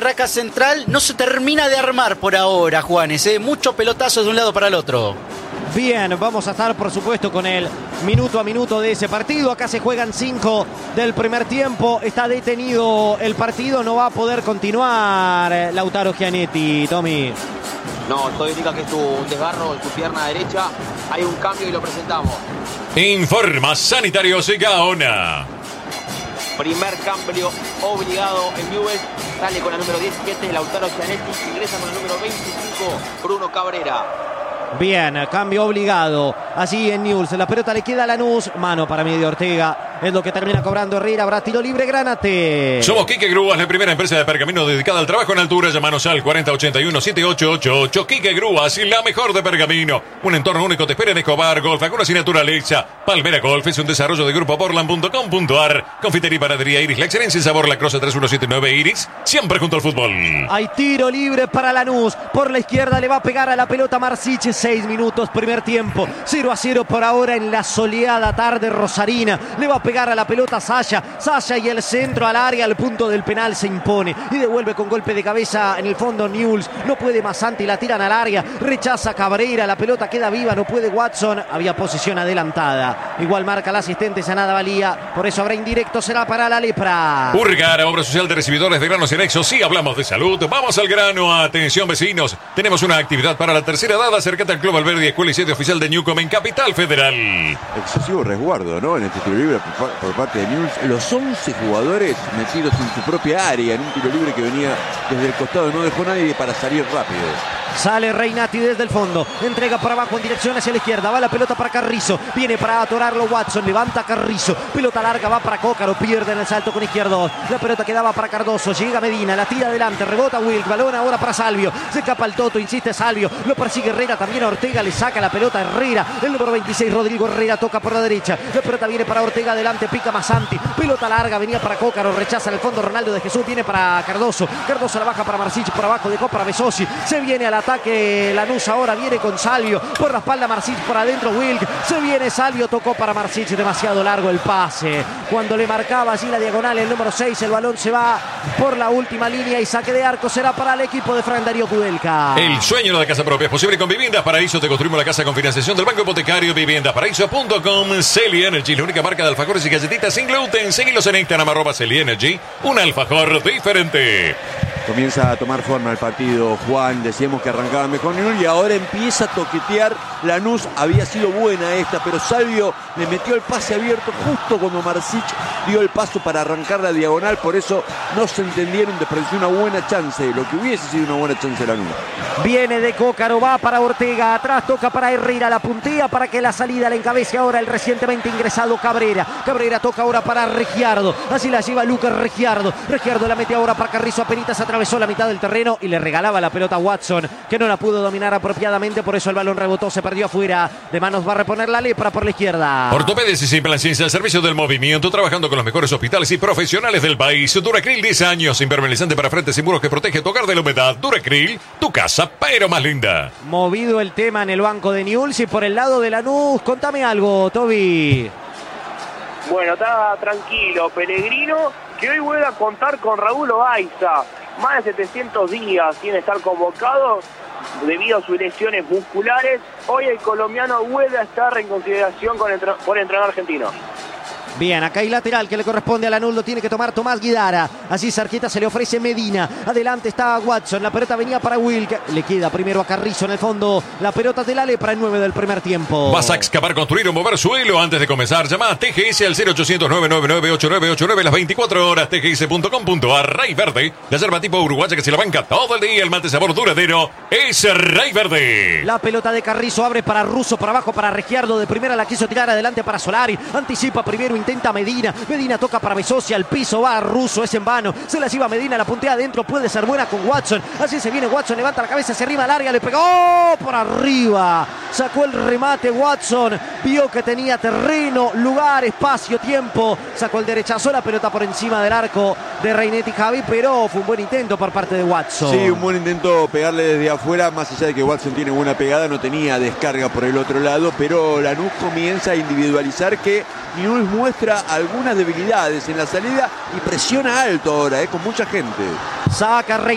barraca central no se termina de armar por ahora, Juanes. Muchos pelotazos de un lado para el otro. Bien, vamos a estar por supuesto con el minuto a minuto de ese partido. Acá se juegan 5 del primer tiempo. Está detenido el partido, no va a poder continuar Lautaro Gianetti, Tommy. No, todo indica que es un desgarro en su pierna derecha. Hay un cambio y lo presentamos. Informa Sanitarios y Gaona. Primer cambio obligado en Newell's. Sale con el número 17 Lautaro Gianetti. Ingresa con el número 25 Bruno Cabrera. Bien, cambio obligado. Así en Newell's. La pelota le queda a Lanús. Mano para mí de Ortega. Es lo que termina cobrando Herrera. Habrá tiro libre, Granate. Somos Quique Grúas, la primera empresa de pergamino dedicada al trabajo en altura. Llámanos al 4081-7888. Quique Grúas, la mejor de pergamino. Un entorno único te espera en Escobar, Golf, Agunas y Naturaleza. Palmera Golf es un desarrollo de Grupo Portland.com.ar. Confitería y panadería Iris, la excelencia en sabor, La Croce 3179 Iris. Siempre junto al fútbol. Hay tiro libre para Lanús. Por la izquierda le va a pegar a la pelota Marsic. 6 minutos, primer tiempo. 0-0 por ahora en la soleada tarde rosarina. Le va a pegar a la pelota Saya y el centro al área, al punto del penal se impone y devuelve con golpe de cabeza en el fondo Newell's. No puede Masanti, la tiran al área, rechaza Cabrera, la pelota queda viva, no puede Watson, había posición adelantada. Igual marca el asistente, esa nada valía, por eso habrá indirecto, será para la Lepra. Urgara, obra social de recibidores de granos y anexos. Sí, hablamos de salud, vamos al grano. Atención vecinos, tenemos una actividad para la tercera edad. Acércate al Club Alberdi, escuela y sede oficial de Newcom en Capital Federal. Excesivo resguardo, ¿no? En este tiro libre por parte de Newell's. Los 11 jugadores metidos en su propia área, en un tiro libre que venía desde el costado, no dejó nadie para salir rápido. Sale Reinati desde el fondo, entrega para abajo en dirección hacia la izquierda, va la pelota para Carrizo, viene para atorarlo Watson, levanta Carrizo, pelota larga, va para Cócaro, pierde en el salto con izquierdo, la pelota quedaba para Cardoso, llega Medina, la tira adelante, rebota Wilk, balón ahora para Salvio, se escapa el Toto, insiste Salvio, lo persigue Herrera, también a Ortega, le saca la pelota a Herrera, el número 26 Rodrigo Herrera toca por la derecha, la pelota viene para Ortega adelante, pica Masanti, pelota larga, venía para Cócaro, rechaza en el fondo Ronaldo de Jesús, viene para Cardoso, Cardoso la baja para Marsic, por abajo dejó para Besosi, se viene al ataque Lanús, ahora viene con Salvio, por la espalda Marsic, por adentro Wilk, se viene Salvio, tocó para Marsic, demasiado largo el pase, cuando le marcaba así la diagonal el número 6, el balón se va por la última línea y saque de arco será para el equipo de Fran Darío Kudelka. El sueño de casa propia es posible con Viviendas Paraíso. Te construimos la casa con financiación del Banco Hipotecario. Viviendasparaíso.com. Celi Energy, la única marca de alfajores y galletitas sin gluten. Seguilos en Instagram @Celi Energy. Un alfajor diferente. Comienza a tomar forma el partido, Juan. Decíamos que arrancaba mejor Newell's y ahora empieza a toquetear. Lanús había sido buena esta, pero Salvio le metió el pase abierto justo cuando Marsic dio el paso para arrancar la diagonal. Por eso no se entendieron, desperdició una buena chance, lo que hubiese sido una buena chance de Lanús. Viene de Cócaro, va para Ortega, atrás toca para Herrera, la puntea para que la salida la encabece ahora el recientemente ingresado Cabrera. Cabrera toca ahora para Regiardo, así la lleva Lucas Regiardo. Regiardo la mete ahora para Carrizo, apenitas atravesó la mitad del terreno y le regalaba la pelota a Watson, que no la pudo dominar apropiadamente, por eso el balón rebotó, se perdió afuera. De manos va a reponer la Lepra por la izquierda. Ortopedia y Ciencia al servicio del movimiento, trabajando con los mejores hospitales y profesionales del país. Duracril, 10 años, impermeabilizante para frentes y muros que protege tu hogar de la humedad. Duracril, tu casa, pero más linda. Movido el tema en el banco de Newell's y por el lado de Lanús, contame algo, Toby. Bueno, está tranquilo Pellegrino, que hoy vuelve a contar con Raúl Oaiza. Más de 700 días sin estar convocado debido a sus lesiones musculares. Hoy el colombiano vuelve a estar en consideración por entrenador argentino. Bien, acá hay lateral que le corresponde a Lanús, lo tiene que tomar Tomás Guidara. Así cerquita se le ofrece Medina. Adelante está Watson, la pelota venía para Wilk. Le queda primero a Carrizo en el fondo. La pelota de la Lepra en 9 del primer tiempo. ¿Vas a excavar, construir o mover suelo? Antes de comenzar, llama a TGS al 0800-999-8989 las 24 horas. TGS.com.ar. Rey Verde, la yerba tipo uruguaya que se la banca todo el día. El mate sabor duradero es Rey Verde. La pelota de Carrizo abre para Russo, por abajo para Regiardo. De primera la quiso tirar adelante para Solari. Anticipa primero, intenta Medina. Medina toca para Besosi, al piso va Russo, es en vano. Se la lleva Medina, la puntea adentro, puede ser buena con Watson. Así se viene Watson, levanta la cabeza, se arrima al área, le pegó por arriba. Sacó el remate Watson, vio que tenía terreno, lugar, espacio, tiempo. Sacó el derechazo, la pelota por encima del arco de Reinetti Javi, pero fue un buen intento por parte de Watson. Sí, un buen intento pegarle desde afuera, más allá de que Watson tiene buena pegada, no tenía descarga por el otro lado, pero Lanús comienza a individualizar que Newell's muestra algunas debilidades en la salida y presiona alto ahora, con mucha gente. Saca